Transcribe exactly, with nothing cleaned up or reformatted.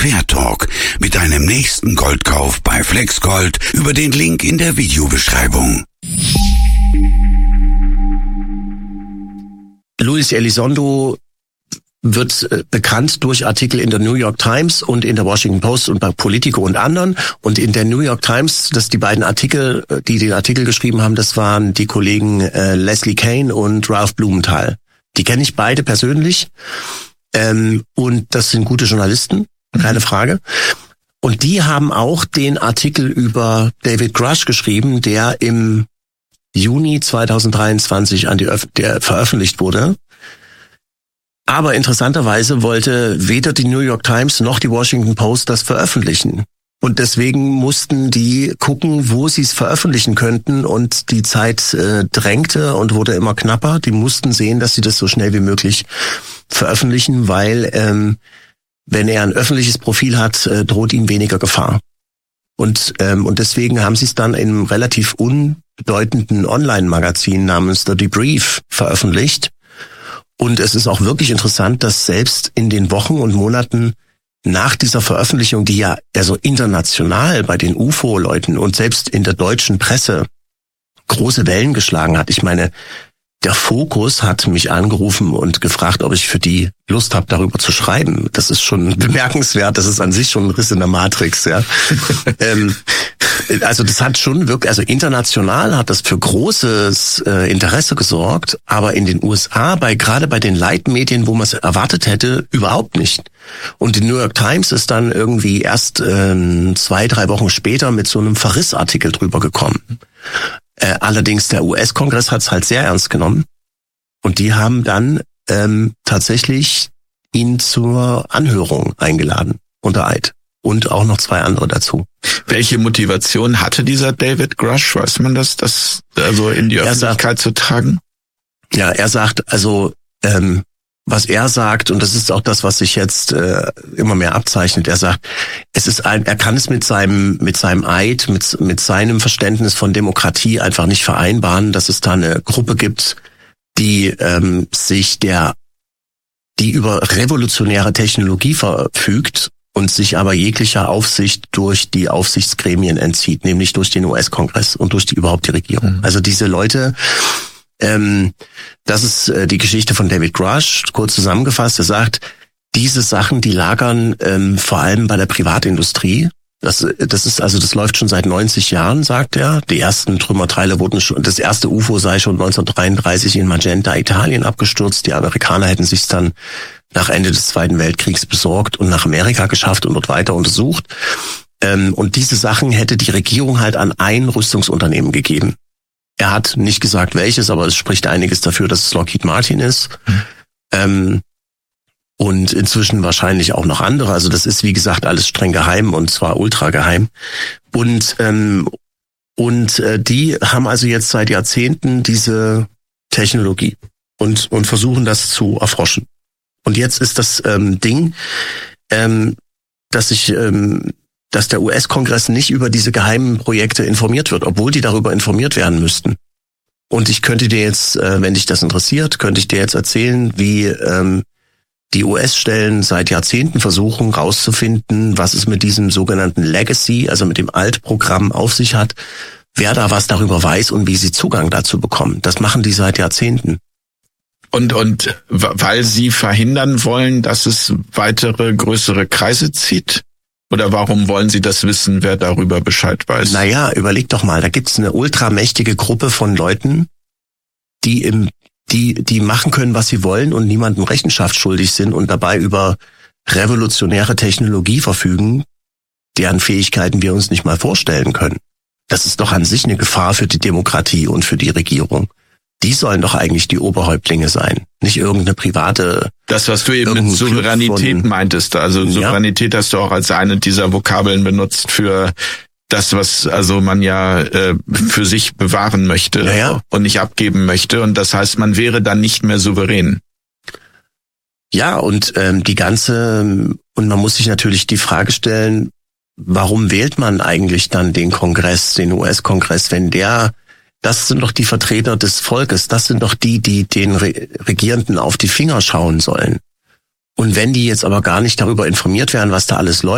Fair Talk mit deinem nächsten Goldkauf bei Flexgold über den Link in der Videobeschreibung. Luis Elizondo wird äh, bekannt durch Artikel in der New York Times und in der Washington Post und bei Politico und anderen. Und in der New York Times, das die beiden Artikel, die den Artikel geschrieben haben, das waren die Kollegen äh, Leslie Kean und Ralph Blumenthal. Die kenne ich beide persönlich. Ähm, und das sind gute Journalisten, keine Frage. Und die haben auch den Artikel über David Grush geschrieben, der im Juni zweitausenddreiundzwanzig an die Öf- der veröffentlicht wurde. Aber interessanterweise wollte weder die New York Times noch die Washington Post das veröffentlichen. Und deswegen mussten die gucken, wo sie es veröffentlichen könnten. Und die Zeit äh, drängte und wurde immer knapper. Die mussten sehen, dass sie das so schnell wie möglich veröffentlichen, weil ähm, wenn er ein öffentliches Profil hat, äh, droht ihm weniger Gefahr. Und ähm, und deswegen haben sie es dann in einem relativ unbedeutenden Online-Magazin namens The Debrief veröffentlicht. Und es ist auch wirklich interessant, dass selbst in den Wochen und Monaten nach dieser Veröffentlichung, die ja also international bei den U F O-Leuten und selbst in der deutschen Presse große Wellen geschlagen hat. Ich meine, der Fokus hat mich angerufen und gefragt, ob ich für die Lust habe, darüber zu schreiben. Das ist schon bemerkenswert. Das ist an sich schon ein Riss in der Matrix, ja. ähm, also das hat schon wirklich, also international hat das für großes äh, Interesse gesorgt, aber in den U S A, bei gerade bei den Leitmedien, wo man es erwartet hätte, überhaupt nicht. Und die New York Times ist dann irgendwie erst äh, zwei, drei Wochen später mit so einem Verrissartikel drüber gekommen. Äh, allerdings der U S-Kongress hat es halt sehr ernst genommen und die haben dann ähm, tatsächlich ihn zur Anhörung eingeladen unter Eid und auch noch zwei andere dazu. Welche Motivation hatte dieser David Grush? Weiß man das, das also in die er Öffentlichkeit sagt, zu tragen? Ja, er sagt also, ähm, was er sagt, und das ist auch das, was sich jetzt äh, immer mehr abzeichnet, er sagt, es ist ein, er kann es mit seinem mit seinem Eid, mit mit seinem Verständnis von Demokratie einfach nicht vereinbaren, dass es da eine Gruppe gibt, die ähm, sich der die über revolutionäre Technologie verfügt und sich aber jeglicher Aufsicht durch die Aufsichtsgremien entzieht, nämlich durch den U S-Kongress und durch die überhaupt die Regierung. Mhm. Also diese Leute, ähm, das ist äh, die Geschichte von David Grush, kurz zusammengefasst. Er sagt, diese Sachen, die lagern ähm, vor allem bei der Privatindustrie. Das, das ist also, das läuft schon seit neunzig Jahren, sagt er. Die ersten Trümmerteile wurden schon, das erste U F O sei schon neunzehnhundertdreiunddreißig in Magenta, Italien abgestürzt. Die Amerikaner hätten sich's dann nach Ende des Zweiten Weltkriegs besorgt und nach Amerika geschafft und dort weiter untersucht. Ähm, und diese Sachen hätte die Regierung halt an ein Rüstungsunternehmen gegeben. Er hat nicht gesagt, welches, aber es spricht einiges dafür, dass es Lockheed Martin ist. Mhm. Ähm, und inzwischen wahrscheinlich auch noch andere. Also das ist, wie gesagt, alles streng geheim und zwar ultra geheim. Und ähm, und äh, die haben also jetzt seit Jahrzehnten diese Technologie und und versuchen das zu erforschen. Und jetzt ist das ähm, Ding, ähm, dass ich ähm, dass der U S-Kongress nicht über diese geheimen Projekte informiert wird, obwohl die darüber informiert werden müssten. Und ich könnte dir jetzt, äh, wenn dich das interessiert, könnte ich dir jetzt erzählen, wie ähm, die U S-Stellen seit Jahrzehnten versuchen, rauszufinden, was es mit diesem sogenannten Legacy, also mit dem Altprogramm auf sich hat, wer da was darüber weiß und wie sie Zugang dazu bekommen. Das machen die seit Jahrzehnten. Und und weil sie verhindern wollen, dass es weitere größere Kreise zieht? Oder warum wollen Sie das wissen, wer darüber Bescheid weiß? Naja, überleg doch mal, da gibt's eine ultramächtige Gruppe von Leuten, die im, die, die machen können, was sie wollen und niemandem Rechenschaft schuldig sind und dabei über revolutionäre Technologie verfügen, deren Fähigkeiten wir uns nicht mal vorstellen können. Das ist doch an sich eine Gefahr für die Demokratie und für die Regierung. Die sollen doch eigentlich die Oberhäuptlinge sein, nicht irgendeine private... Das, was du eben mit Souveränität von, meintest, also Souveränität ja. hast du auch als eine dieser Vokabeln benutzt für das, was also man ja äh, für sich bewahren möchte ja, ja. und nicht abgeben möchte. Und das heißt, man wäre dann nicht mehr souverän. Ja, und ähm, die ganze... Und man muss sich natürlich die Frage stellen, warum wählt man eigentlich dann den Kongress, den U S-Kongress, wenn der... Das sind doch die Vertreter des Volkes. Das sind doch die, die den Re- Regierenden auf die Finger schauen sollen. Und wenn die jetzt aber gar nicht darüber informiert werden, was da alles läuft,